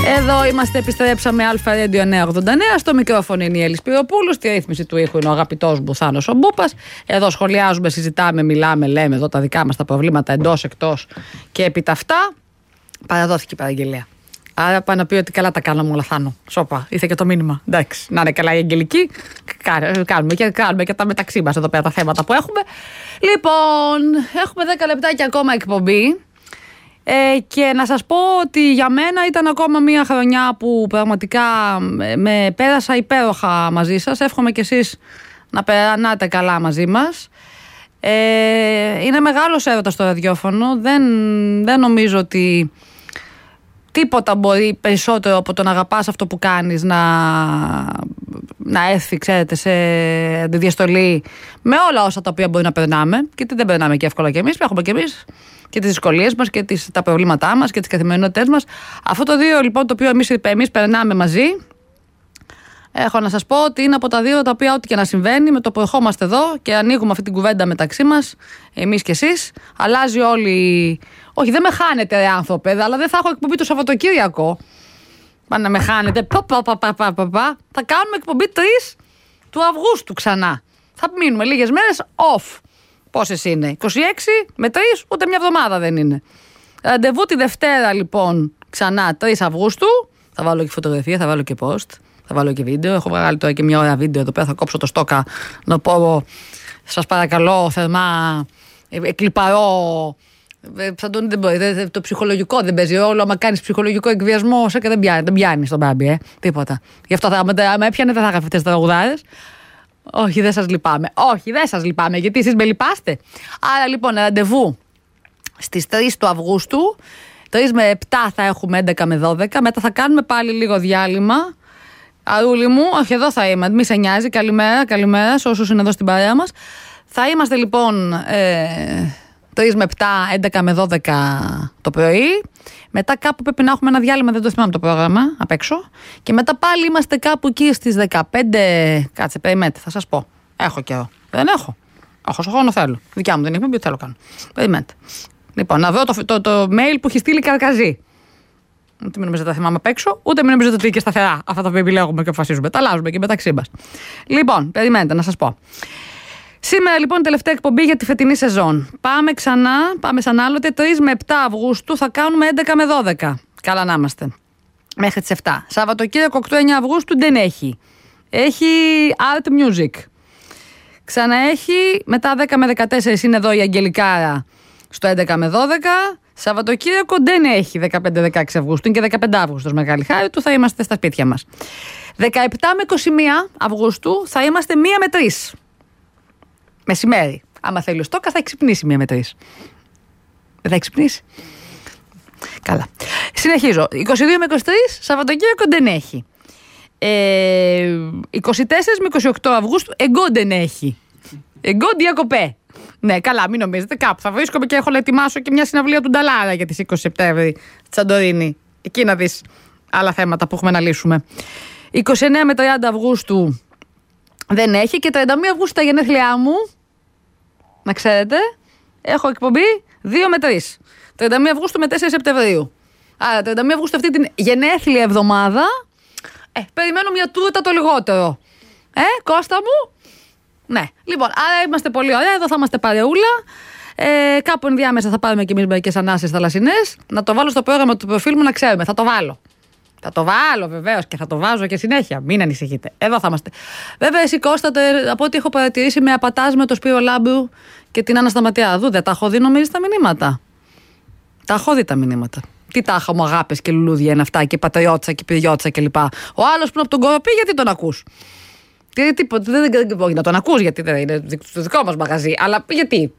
Εδώ είμαστε, επιστρέψαμε Α-Radio 989. Στο μικρόφωνο είναι η Έλλη Σπυροπούλου. Στη ρύθμιση του ήχου είναι ο αγαπητός μου Θάνος ο Μπούπας. Εδώ σχολιάζουμε, συζητάμε, μιλάμε, λέμε εδώ τα δικά μας τα προβλήματα εντός, εκτός και επί τα αυτά. Παραδόθηκε η παραγγελία. Άρα πάει να πει ότι καλά τα κάναμε όλα, Θάνο. Σόπα, ήρθε και το μήνυμα. Εντάξει, να είναι καλά η Αγγελική. Κάνουμε και τα μεταξύ μας εδώ πέρα τα θέματα που έχουμε. Λοιπόν, έχουμε 10 λεπτάκια ακόμα εκπομπή. Και να σας πω ότι για μένα ήταν ακόμα μια χρονιά που πραγματικά με πέρασα υπέροχα μαζί σας. Εύχομαι κι εσείς να περνάτε καλά μαζί μας. Είναι μεγάλος έρωτας στο ραδιόφωνο. Δεν νομίζω ότι τίποτα μπορεί περισσότερο από το να αγαπάς αυτό που κάνεις να έρθει, ξέρετε, σε διαστολή με όλα όσα τα οποία μπορεί να περνάμε. Γιατί δεν περνάμε και εύκολα κι εμείς. Έχουμε κι εμείς και τις δυσκολίες μας και τα προβλήματά μας και τις καθημερινότητές μας. Αυτό το δύο λοιπόν το οποίο εμείς περνάμε μαζί, έχω να σας πω ότι είναι από τα δύο τα οποία ό,τι και να συμβαίνει, με το που ερχόμαστε εδώ και ανοίγουμε αυτή την κουβέντα μεταξύ μας, εμείς και εσείς, αλλάζει όλη. Όχι, δεν με χάνετε, ρε άνθρωπε, αλλά δεν θα έχω εκπομπή το Σαββατοκύριακο. Πάνε να με χάνετε. Θα κάνουμε εκπομπή 3 του Αυγούστου ξανά. Θα μείνουμε λίγες μέρες off. Πόσες είναι, 26 με 3, ούτε μια εβδομάδα δεν είναι. Ραντεβού τη Δευτέρα λοιπόν, ξανά 3 Αυγούστου. Θα βάλω και φωτογραφία, θα βάλω και post, θα βάλω και βίντεο. Έχω βγάλει τώρα και μια ώρα βίντεο εδώ πέρα. Θα κόψω το στόκα να πω, σας παρακαλώ θερμά, εκλιπαρώ. Δεν μπορεί, το ψυχολογικό δεν παίζει ρόλο. Άμα κάνεις ψυχολογικό εκβιασμό, και δεν πιάνει στον μπάμπι, τίποτα. Γι' αυτό άμα έπιανε, δεν θα είχα αυτές τις τραγουδάρες. Όχι, δεν σας λυπάμαι. Όχι, δεν σας λυπάμαι, γιατί εσείς με λυπάστε. Άρα λοιπόν, ραντεβού στις 3 του Αυγούστου, 3 με 7 θα έχουμε 11 με 12. Μετά θα κάνουμε πάλι λίγο διάλειμμα. Αρούλη μου, όχι, εδώ θα είμαι. Μη σε νοιάζει. Καλημέρα σε όσους είναι εδώ στην παρέα μας. Θα είμαστε λοιπόν 3 με 7, 11 με 12 το πρωί. Μετά κάπου πρέπει να έχουμε ένα διάλειμμα, δεν το θυμάμαι το πρόγραμμα απ' έξω. Και μετά πάλι είμαστε κάπου εκεί στις 15. Κάτσε, περιμένετε, θα σας πω. Έχω καιρό. Δεν έχω. Έχω όσο χρόνο θέλω. Δικιά μου δεν είναι, τι θέλω κάνω. Περιμένετε. Λοιπόν, να δω το mail που έχει στείλει Καρκαζή. Ούτε μην νομίζετε τα θυμάμαι απ' έξω, ούτε μην νομίζετε ότι είναι και σταθερά αυτά τα οποία επιλέγουμε και αποφασίζουμε. Τα αλλάζουμε και μεταξύ μας. Λοιπόν, περιμένετε να σας πω. Σήμερα λοιπόν η τελευταία εκπομπή για τη φετινή σεζόν. Πάμε σαν άλλοτε. 3 με 7 Αυγούστου θα κάνουμε 11 με 12. Καλά να είμαστε. Μέχρι τις 7. Σαββατοκύριακο 8-9 Αυγούστου δεν έχει. Έχει art music. Ξαναέχει μετά 10 με 14 είναι εδώ η Αγγελικάρα στο 11 με 12. Σαββατοκύριακο δεν έχει 15-16 Αυγούστου. Είναι και 15 Αυγούστου. Μεγάλη χάρη του θα είμαστε στα σπίτια μας. 17 με 21 Αυγούστου θα είμαστε 1 με 3. Μεσημέρι. Άμα θέλει ο Στόκας θα ξυπνήσει 1 με 3. Δεν θα ξυπνήσει. Καλά. Συνεχίζω. 22 με 23 Σαββατοκύριακο δεν έχει. 24 με 28 Αυγούστου εγκό δεν έχει. Εγκό διακοπέ. Ναι, καλά, μην νομίζετε. Κάπου θα βρίσκομαι και έχω να ετοιμάσω και μια συναυλία του Νταλάρα για τις 20 Σεπτέμβρη στη Σαντορίνη. Εκεί να δεις άλλα θέματα που έχουμε να λύσουμε. 29 με 30 Αυγούστου δεν έχει και 31 Αυγούστου τα γενέθλιά μου. Να ξέρετε, έχω εκπομπή 2 με 3. 31 Αυγούστου με 4 Σεπτεμβρίου. Άρα 31 Αυγούστου αυτή την γενέθλια εβδομάδα περιμένω μια τούρτα το λιγότερο. Κώστα μου. Ναι. Λοιπόν, άρα είμαστε πολύ ωραία. Εδώ θα είμαστε παρεούλα. Κάπου ενδιάμεσα θα πάρουμε κι εμείς μερικές ανάσες θαλασσινές. Να το βάλω στο πρόγραμμα του προφίλ μου να ξέρουμε. Θα το βάλω. Θα το βάλω βεβαίως και θα το βάζω και συνέχεια. Μην ανησυχείτε. Εδώ θα είμαστε. Βέβαια, εσύ Κώστα, από ό,τι έχω παρατηρήσει, με απατάς με το Σπύρο Λάμπρου και την Άννα Σταματιάδου. Δεν τα έχω δει, νομίζεις, τα μηνύματα. Τα έχω δει τα μηνύματα. Τι τάχα μου αγάπες και λουλούδια είναι αυτά και πατριώτσα και πυριώτσα κλπ. Ο άλλος που είναι από τον Κοροπή, γιατί τον ακούς. Τίποτα, δεν μπορεί να τον ακούς γιατί δεν είναι το δικό μας μαγαζί. Αλλά γιατί.